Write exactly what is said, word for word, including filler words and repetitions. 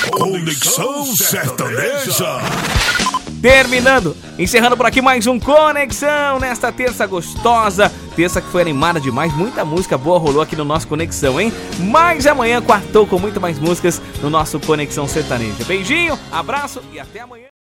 Conexão Sertaneja. Terminando, encerrando por aqui mais um Conexão nesta terça gostosa, terça que foi animada demais, muita música boa rolou aqui no nosso Conexão, hein? Mas amanhã quartou com muito mais músicas no nosso Conexão Sertaneja. Beijinho, abraço e até amanhã.